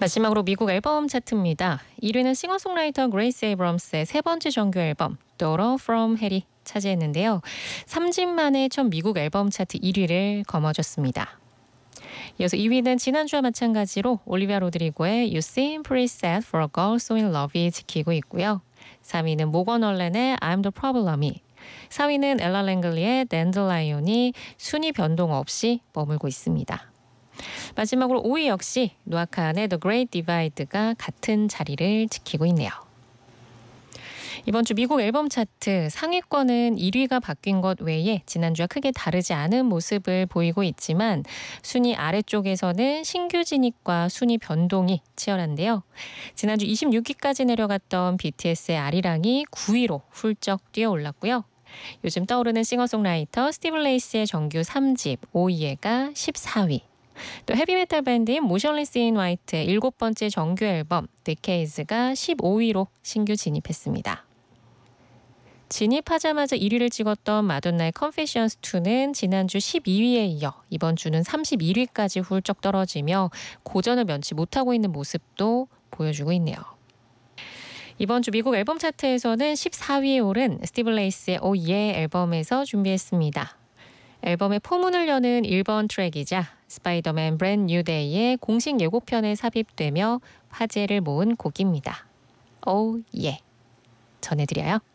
마지막으로 미국 앨범 차트입니다. 1위는 싱어송라이터 그레이스 에이브럼스의 세 번째 정규 앨범 Daughter from Hell이 차지했는데요. 3집 만에 첫 미국 앨범 차트 1위를 거머쥐었습니다. 이어서 2위는 지난주와 마찬가지로 올리비아 로드리고의 You Seem Pretty Sad for a Girl So in Love이 지키고 있고요. 3위는 모건 얼렌의 I'm the Problem이, 4위는 엘라 랭글리의 댄들라이온이 순위 변동 없이 머물고 있습니다. 마지막으로 5위 역시 노아 칸의 The Great Divide가 같은 자리를 지키고 있네요. 이번 주 미국 앨범 차트 상위권은 1위가 바뀐 것 외에 지난주와 크게 다르지 않은 모습을 보이고 있지만 순위 아래쪽에서는 신규 진입과 순위 변동이 치열한데요. 지난주 26위까지 내려갔던 BTS의 아리랑이 9위로 훌쩍 뛰어올랐고요. 요즘 떠오르는 싱어송라이터 스티브 레이스의 정규 3집 오이에가 14위. 또 헤비메탈 밴드인 모션리스 인 화이트의 7번째 정규 앨범 Decades가 15위로 신규 진입했습니다. 진입하자마자 1위를 찍었던 마돈나의 Confessions 2는 지난주 12위에 이어 이번 주는 31위까지 훌쩍 떨어지며 고전을 면치 못하고 있는 모습도 보여주고 있네요. 이번 주 미국 앨범 차트에서는 14위에 오른 스티브 레이스의 Oh Yeah 앨범에서 준비했습니다. 앨범의 포문을 여는 1번 트랙이자 스파이더맨 브랜드 뉴 데이의 공식 예고편에 삽입되며 화제를 모은 곡입니다. Oh Yeah 전해드려요.